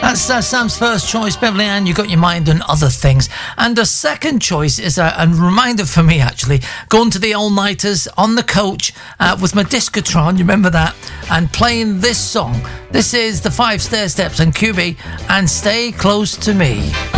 That's Sam's first choice, Beverly Ann. You got your mind on other things. And the second choice is a reminder for me, actually, going to the all-nighters on the coach with my Discotron, you remember that, and playing this song. This is the 5 Stair Steps and QB and Stay Close to Me.